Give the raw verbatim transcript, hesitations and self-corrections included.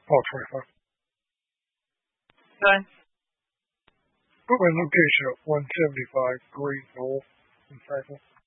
Oh, twenty-five. Done. Put my location at one seventy-five Great Knoll in Franklin.